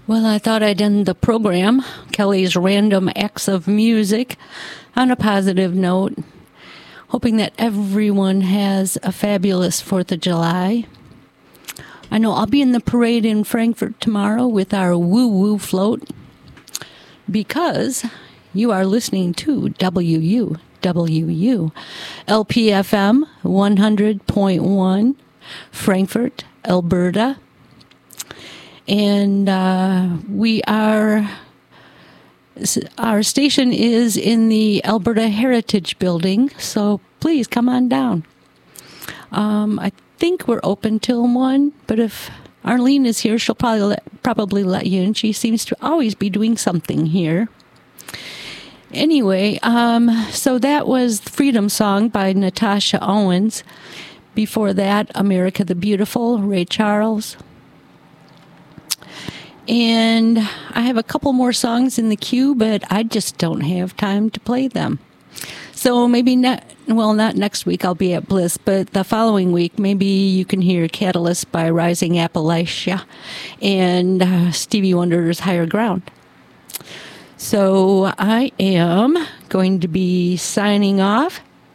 Well, I thought I'd end the program, Kelly's Random Acts of Music, on a positive note, hoping that everyone has a fabulous 4th of July. I know I'll be in the parade in Frankfurt tomorrow with our woo-woo float because you are listening to WUWU, LPFM 100.1, Frankfurt, Alberta. And our station is in the Alberta Heritage Building, so please come on down. I think we're open till 1, but if Arlene is here, she'll probably let you in. She seems to always be doing something here. Anyway, so that was Freedom Song by Natasha Owens. Before that, America the Beautiful, Ray Charles. And I have a couple more songs in the queue, but I just don't have time to play them. So maybe not next week, I'll be at Bliss, but the following week, maybe you can hear Catalyst by Rising Appalachia and Stevie Wonder's Higher Ground. So I am going to be signing off,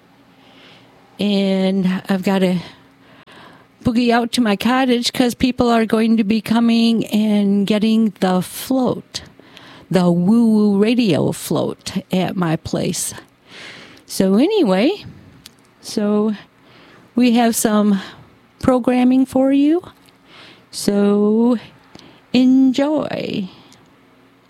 and I've got to boogie out to my cottage because people are going to be coming and getting the float, the woo-woo radio float at my place. So anyway, we have some programming for you. So enjoy.